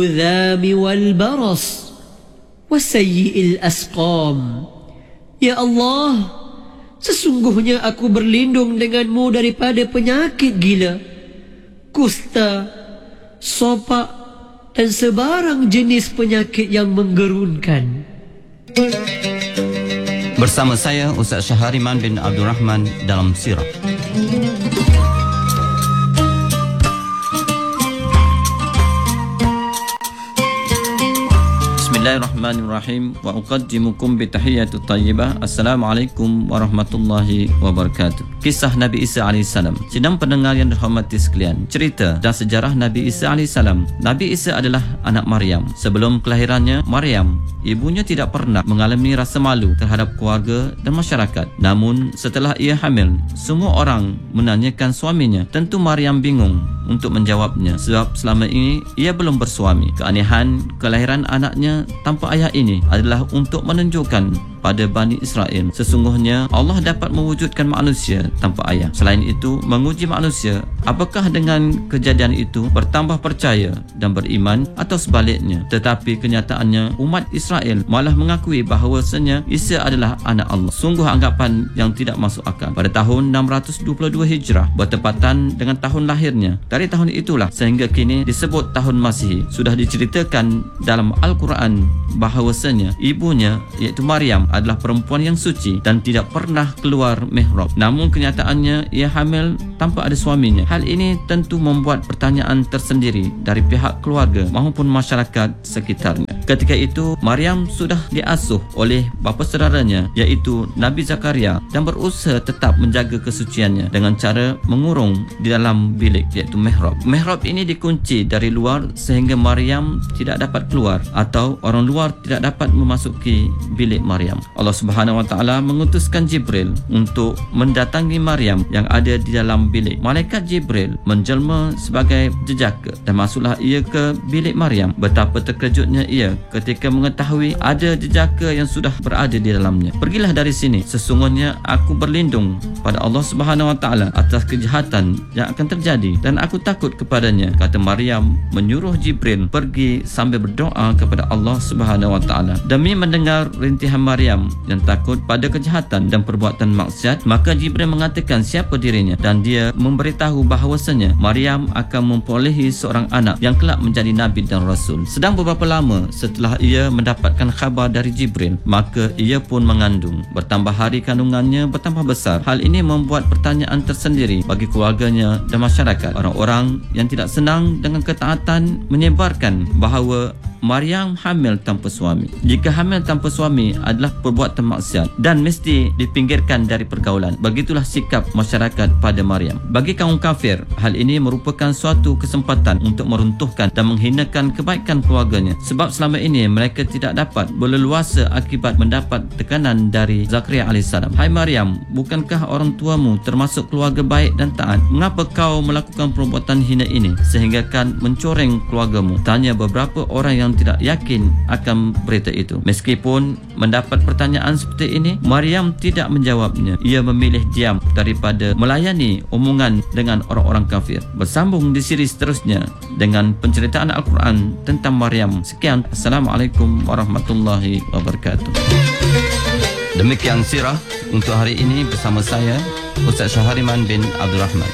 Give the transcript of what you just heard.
الذام والبرص وسيء الأسقام. Ya Allah, sesungguhnya aku berlindung denganmu daripada penyakit gila, kusta, sopak dan sebarang jenis penyakit yang menggerunkan. Bersama saya Ustaz Syahariman bin Abdul Rahman dalam Sirah. Bismillahirrahmanirrahim. Wa uqaddimukum bitahiyyatut thayyibah. Assalamualaikum warahmatullahi wabarakatuh. Kisah Nabi Isa AS. Sidang pendengar yang dihormati sekalian, cerita dan sejarah Nabi Isa AS. Nabi Isa adalah anak Maryam. Sebelum kelahirannya, Maryam, ibunya tidak pernah mengalami rasa malu terhadap keluarga dan masyarakat. Namun setelah ia hamil, semua orang menanyakan suaminya. Tentu Maryam bingung untuk menjawabnya sebab selama ini ia belum bersuami. Keanehan kelahiran anaknya tanpa ayah ini adalah untuk menunjukkan pada Bani Israel sesungguhnya Allah dapat mewujudkan manusia tanpa ayah. Selain itu, menguji manusia apakah dengan kejadian itu bertambah percaya dan beriman atau sebaliknya. Tetapi kenyataannya umat Israel malah mengakui bahawasanya Isa adalah anak Allah. Sungguh anggapan yang tidak masuk akal. Pada tahun 622 Hijrah bertepatan dengan tahun lahirnya. Dari tahun itulah sehingga kini disebut tahun Masihi. Sudah diceritakan dalam Al-Quran bahawasanya ibunya iaitu Maryam adalah perempuan yang suci dan tidak pernah keluar mihrab. Namun kenyataannya ia hamil tanpa ada suaminya. Hal ini tentu membuat pertanyaan tersendiri dari pihak keluarga maupun masyarakat sekitarnya. Ketika itu Maryam sudah diasuh oleh bapa saudaranya iaitu Nabi Zakaria dan berusaha tetap menjaga kesuciannya dengan cara mengurung di dalam bilik iaitu mihrab. Mihrab ini dikunci dari luar sehingga Maryam tidak dapat keluar atau orang luar tidak dapat memasuki bilik Maryam. Allah Subhanahu wa taala mengutuskan Jibril untuk mendatangi Maryam yang ada di dalam bilik. Malaikat Jibril menjelma sebagai jejaka dan masuklah ia ke bilik Maryam. Betapa terkejutnya ia ketika mengetahui ada jejaka yang sudah berada di dalamnya. Pergilah dari sini, sesungguhnya aku berlindung pada Allah Subhanahu wa taala atas kejahatan yang akan terjadi dan aku takut kepadanya, kata Maryam menyuruh Jibril pergi sambil berdoa kepada Allah Subhanahu wa taala. Demi mendengar rintihan Maryam yang takut pada kejahatan dan perbuatan maksiat, maka Jibril mengatakan siapa dirinya dan dia memberitahu bahawasanya Maryam akan memperolehi seorang anak yang kelak menjadi nabi dan rasul. Sedang beberapa lama setelah ia mendapatkan khabar dari Jibril, maka ia pun mengandung. Bertambah hari kandungannya bertambah besar. Hal ini membuat pertanyaan tersendiri bagi keluarganya dan masyarakat. Orang-orang yang tidak senang dengan ketaatan menyebarkan bahawa Maryam hamil tanpa suami. Jika hamil tanpa suami adalah perbuatan maksiat dan mesti dipinggirkan dari pergaulan. Begitulah sikap masyarakat pada Maryam. Bagi kaum kafir, hal ini merupakan suatu kesempatan untuk meruntuhkan dan menghinakan kebaikan keluarganya. Sebab selama ini mereka tidak dapat berleluasa akibat mendapat tekanan dari Zakaria AS. Hai Maryam, bukankah orang tuamu termasuk keluarga baik dan taat? Mengapa kau melakukan perbuatan hina ini sehingga kan mencoreng keluargamu? Tanya beberapa orang yang tidak yakin akan berita itu. Meskipun mendapat pertanyaan seperti ini, Maryam tidak menjawabnya. Ia memilih diam daripada melayani omongan dengan orang-orang kafir. Bersambung di siri seterusnya dengan penceritaan Al-Quran tentang Maryam. Sekian. Assalamualaikum warahmatullahi wabarakatuh. Demikian sirah untuk hari ini bersama saya Ustaz Syahariman bin Abdul Rahman.